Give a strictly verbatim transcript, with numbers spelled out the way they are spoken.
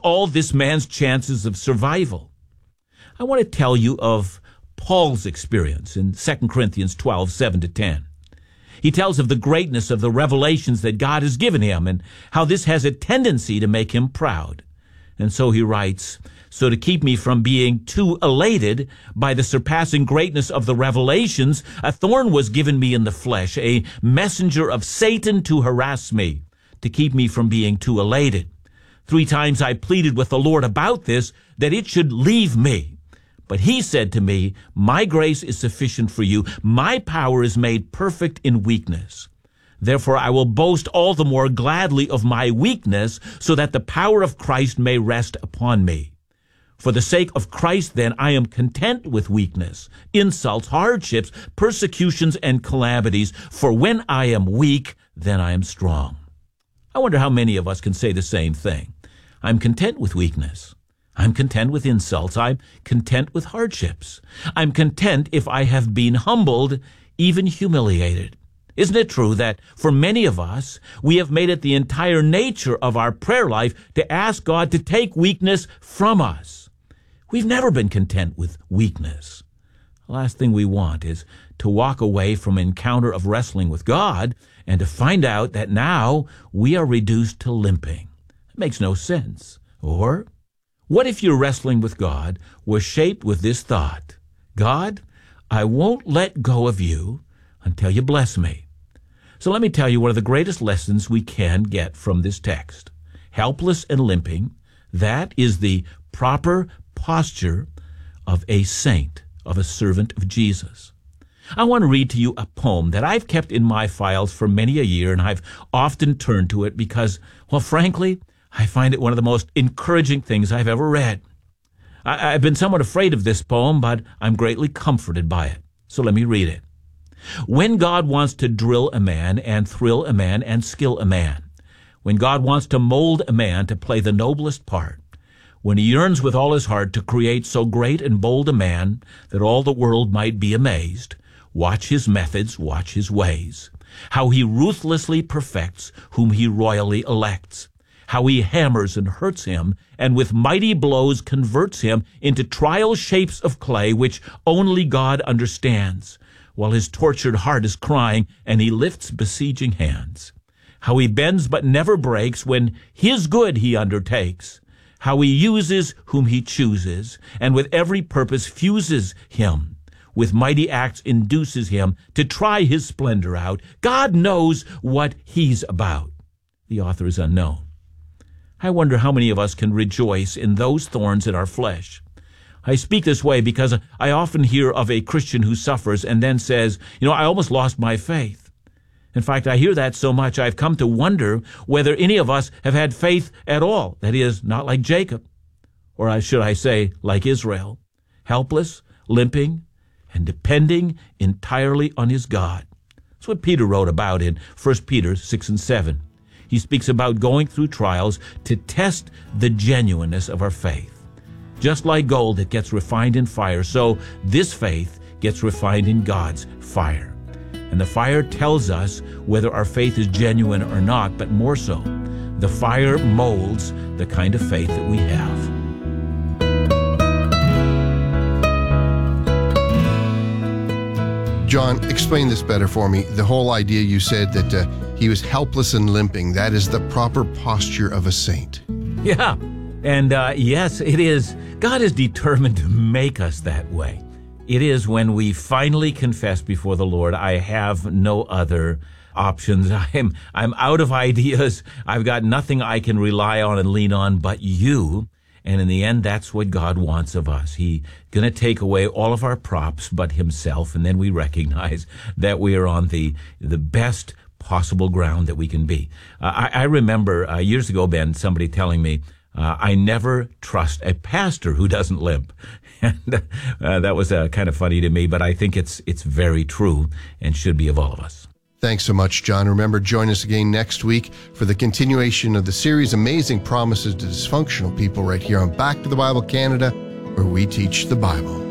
all this man's chances of survival? I want to tell you of Paul's experience in Second Corinthians twelve, seven to ten. He tells of the greatness of the revelations that God has given him and how this has a tendency to make him proud. And so he writes, "So to keep me from being too elated by the surpassing greatness of the revelations, a thorn was given me in the flesh, a messenger of Satan to harass me, to keep me from being too elated. Three times I pleaded with the Lord about this, that it should leave me. But he said to me, my grace is sufficient for you. My power is made perfect in weakness. Therefore I will boast all the more gladly of my weakness, so that the power of Christ may rest upon me. For the sake of Christ, then, I am content with weakness, insults, hardships, persecutions, and calamities. For when I am weak, then I am strong." I wonder how many of us can say the same thing. I'm content with weakness. I'm content with insults. I'm content with hardships. I'm content if I have been humbled, even humiliated. Isn't it true that for many of us, we have made it the entire nature of our prayer life to ask God to take weakness from us? We've never been content with weakness. The last thing we want is to walk away from an encounter of wrestling with God and to find out that now we are reduced to limping. It makes no sense. Or what if your wrestling with God was shaped with this thought: God, I won't let go of you until you bless me. So let me tell you one of the greatest lessons we can get from this text. Helpless and limping, that is the proper posture of a saint, of a servant of Jesus. I want to read to you a poem that I've kept in my files for many a year, and I've often turned to it because, well, frankly, I find it one of the most encouraging things I've ever read. I, I've been somewhat afraid of this poem, but I'm greatly comforted by it. So let me read it. When God wants to drill a man and thrill a man and skill a man, when God wants to mold a man to play the noblest part, when he yearns with all his heart to create so great and bold a man that all the world might be amazed, watch his methods, watch his ways, how he ruthlessly perfects whom he royally elects, how he hammers and hurts him, and with mighty blows converts him into trial shapes of clay which only God understands, while his tortured heart is crying and he lifts besieging hands. How he bends but never breaks when his good he undertakes, how he uses whom he chooses, and with every purpose fuses him, with mighty acts induces him to try his splendor out. God knows what he's about. The author is unknown. I wonder how many of us can rejoice in those thorns in our flesh. I speak this way because I often hear of a Christian who suffers and then says, you know, I almost lost my faith. In fact, I hear that so much I've come to wonder whether any of us have had faith at all. That is, not like Jacob, or should I say, like Israel, helpless, limping, and depending entirely on his God. That's what Peter wrote about in First Peter six and seven. He speaks about going through trials to test the genuineness of our faith. Just like gold that gets refined in fire, so this faith gets refined in God's fire. And the fire tells us whether our faith is genuine or not, but more so, the fire molds the kind of faith that we have. John, explain this better for me. The whole idea you said that uh, he was helpless and limping, that is the proper posture of a saint. Yeah, and uh, yes, it is. God is determined to make us that way. It is when we finally confess before the Lord, I have no other options. I'm, I'm out of ideas. I've got nothing I can rely on and lean on but you. And in the end, that's what God wants of us. He's going to take away all of our props but himself, and then we recognize that we are on the, the best possible ground that we can be. Uh, I, I remember uh, years ago, Ben, somebody telling me, uh, I never trust a pastor who doesn't limp. And uh, that was uh, kind of funny to me, but I think it's it's very true and should be of all of us. Thanks so much, John. Remember, join us again next week for the continuation of the series Amazing Promises to Dysfunctional People right here on Back to the Bible Canada, where we teach the Bible.